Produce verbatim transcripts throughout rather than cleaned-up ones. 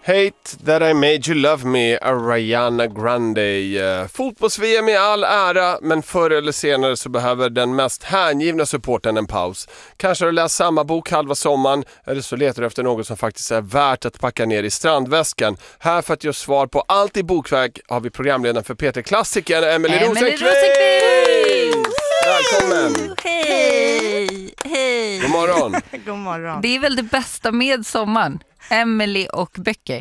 Hate that I made you love me, Ariana Grande. Uh, Fotbolls-V M i all ära, men förr eller senare så behöver den mest hängivna supporten en paus. Kanske har du läst samma bok halva sommaren, eller så letar du efter något som faktiskt är värt att packa ner i strandväskan. Här för att ge svar på allt i bokväg har vi programledaren för P T-klassiken, Emelie Rosenqvist! Välkommen! Hej! Hej! God morgon! God morgon. Det är väl det bästa med sommaren. Emelie och böcker.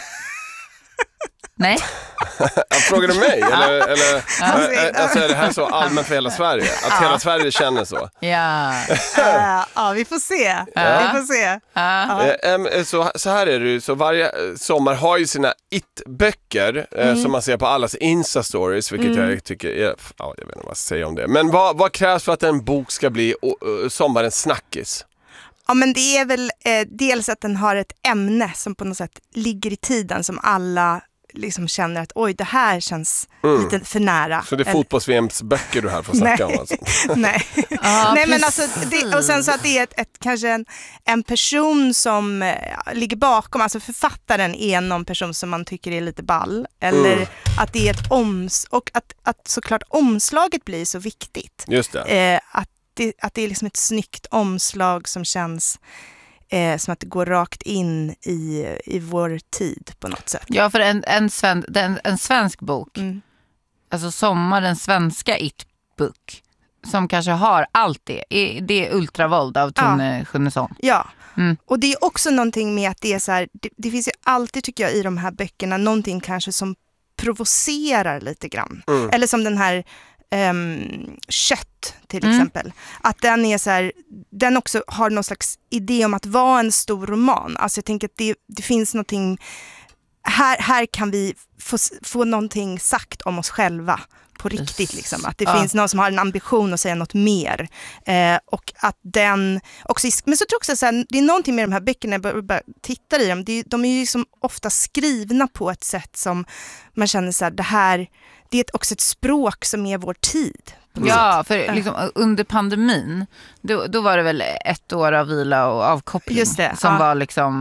Nej? Frågar du mig? Eller, eller, alltså är det här så allmänt för hela Sverige? Att ja. Hela Sverige känner så? Ja. uh, ja, vi får se. Ja. Vi får se. Ja. Uh, så, så här är det ju. Så varje sommar har ju sina it-böcker mm. uh, som man ser på allas Insta-stories, vilket mm. jag tycker är... Ja, jag vet inte vad jag ska säga om det. Men vad, vad krävs för att en bok ska bli uh, sommarens snackis? Ja, men det är väl eh, dels att den har ett ämne som på något sätt ligger i tiden, som alla liksom känner att oj, det här känns mm. lite för nära. Så det är fotbolls-V M:s böcker du här får snacka om alltså? Nej, ah, Nej men alltså det, och sen så att det är ett, ett, kanske en, en person som eh, ligger bakom, alltså författaren är någon person som man tycker är lite ball, eller mm. att det är ett oms och att, att såklart omslaget blir så viktigt. Just det. Eh, att Det, att det är liksom ett snyggt omslag som känns eh, som att det går rakt in i, i vår tid på något sätt. Ja, för en, en, sven, en, en svensk bok, mm. alltså sommarens svenska it-book, som kanske har allt det, är, det är Ultravåld av Tone ja. Schunnesson. Ja, mm. och det är också någonting med att det är så här, det, det finns ju alltid tycker jag i de här böckerna någonting kanske som provocerar lite grann. Mm. Eller som den här Um, kött till mm. exempel, att den är så här, den också har någon slags idé om att vara en stor roman. Alltså jag tänker att det, det finns någonting här, här kan vi få, få någonting sagt om oss själva på riktigt liksom, att det ja. finns någon som har en ambition att säga något mer eh, och att den också, men så tror jag också så här, det är någonting med de här böckerna, jag bara, bara tittar i dem, det är, de är ju liksom ofta skrivna på ett sätt som man känner så här, det här det är också ett språk som är vår tid. Ja, för liksom, under pandemin då, då var det väl ett år av vila och avkoppling. Just det, som ja. var liksom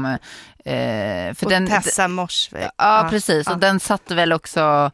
eh, för och den, Tessa Morsvik. Ja, ja, precis. Ja. Och den satte väl också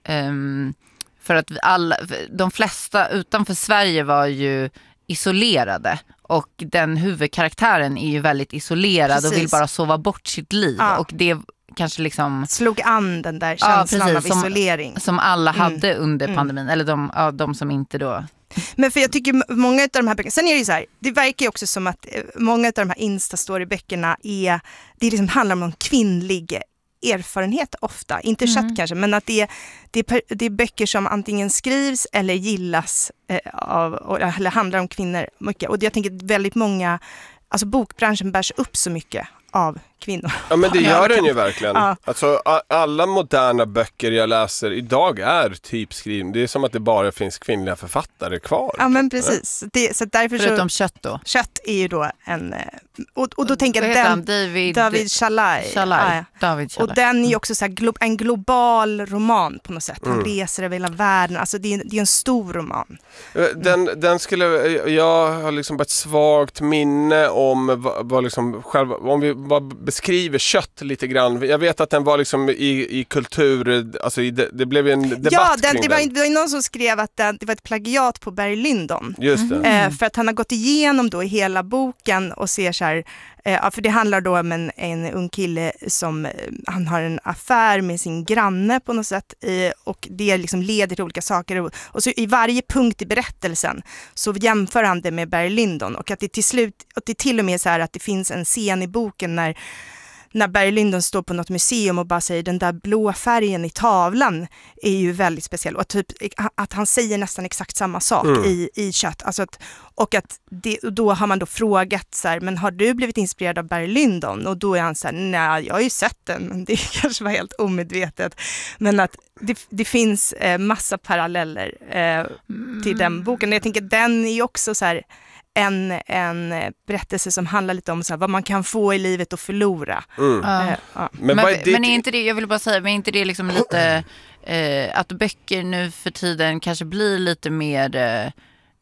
um, för att alla, de flesta utanför Sverige var ju isolerade. Och den huvudkaraktären är ju väldigt isolerad precis. Och vill bara sova bort sitt liv. Ja. Och det kanske liksom slog an den där känslan ja, av isolering. Som, som alla hade mm. under pandemin. Mm. Eller de, ja, de som inte då... Men för jag tycker många av de här böckerna... Sen är det ju så här, det verkar ju också som att många av de här Insta-story-böckerna är... Det liksom handlar om någon kvinnlig erfarenhet ofta. Inte mm. kött kanske, men att det är, det, är, det är böcker som antingen skrivs eller gillas eh, av... Eller handlar om kvinnor mycket. Och jag tänker att väldigt många... Alltså bokbranschen bärs upp så mycket av kvinnor. Ja, men det gör den ju verkligen. Ja. Alltså, alla moderna böcker jag läser idag är typ skrivna. Det är som att det bara finns kvinnliga författare kvar. Ja, men precis. Det, så därför förutom så, kött då? Kött är ju då en... Och, och då tänker jag den... David, David Shalai. Shalai. Ja. David Shalai. Och den är ju också så här glo, en global roman på något sätt. Han mm. reser över hela världen. Alltså det är, det är en stor roman. Den, den skulle... Jag har liksom bara ett svagt minne om vad, vad liksom själva... Om vi vad beskriver kött lite grann. Jag vet att den var liksom i, i kultur, alltså i, det, det blev en debatt ja, den, kring det var, den. Det var någon som skrev att den, det var ett plagiat på Barry Lyndon. Just det. Mm. Eh, för att han har gått igenom då hela boken och ser så här, eh, för det handlar då om en, en ung kille som, eh, han har en affär med sin granne på något sätt eh, och det liksom leder till olika saker och, och så i varje punkt i berättelsen så jämför han det med Barry Lyndon och att det till slut, och det är till och med så här att det finns en scen i boken när när Barry Lyndon står på något museum och bara säger den där blå färgen i tavlan är ju väldigt speciell. Och typ att han säger nästan exakt samma sak mm. i, i kött. Alltså att, och att det, då har man då frågat så här, men har du blivit inspirerad av Barry Lyndon? Och då är han så här, nej jag har ju sett den, men det kanske var helt omedvetet. Men att det, det finns eh, massa paralleller eh, till den boken. Jag tänker den är ju också så här En, en berättelse som handlar lite om så här, vad man kan få i livet och förlora. Mm. Uh, ja. Men, men, är men är inte det, jag vill bara säga, men är inte det liksom lite eh, att böcker nu för tiden kanske blir lite mer eh,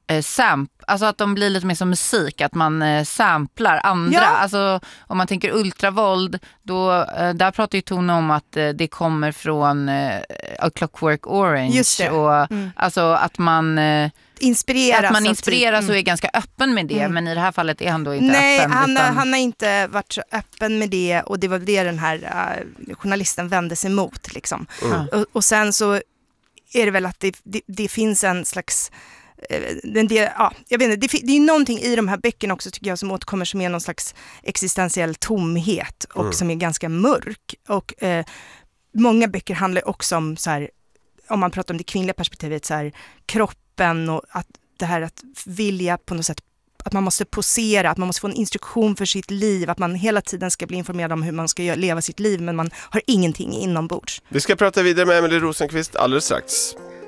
eh, samp, alltså att de blir lite mer som musik, att man eh, samplar andra. Ja. Alltså om man tänker ultravåld, då, eh, där pratar ju Tone om att eh, det kommer från eh, A Clockwork Orange. Just det. Och, Mm. alltså att man... Eh, Inspireras. Att man av inspireras typ- och är ganska öppen med det, Mm. men i det här fallet är han då inte Nej, öppen. han, utan... han har inte varit så öppen med det och det var det den här uh, journalisten vände sig mot. Liksom. Mm. Och, och sen så är det väl att det, det, det finns en slags... Uh, en del, ja, jag vet inte, det, det är någonting i de här böckerna också tycker jag som återkommer som är någon slags existentiell tomhet och Mm. som är ganska mörk. Och uh, många böcker handlar också om, så här, om man pratar om det kvinnliga perspektivet, så här, kroppen och att det här att vilja på något sätt, att man måste posera, att man måste få en instruktion för sitt liv, att man hela tiden ska bli informerad om hur man ska leva sitt liv, men man har ingenting inombords. Vi ska prata vidare med Emelie Rosenqvist alldeles strax.